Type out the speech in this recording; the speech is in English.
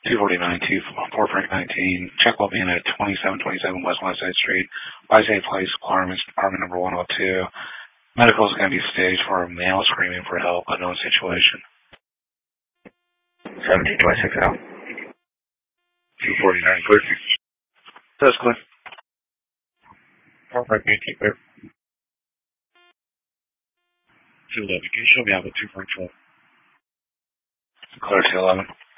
249, 4 Frank 19. Check will be in at 2727 West Westside Street. By Safe Place, Requirements, Department number 102. Medical is going to be staged for a male screaming for help, unknown situation. 1726 out. 249, clear. That's clear. 4 Frank 19, clear. 211, can you show me out with 2 Frank 12? Clear 211.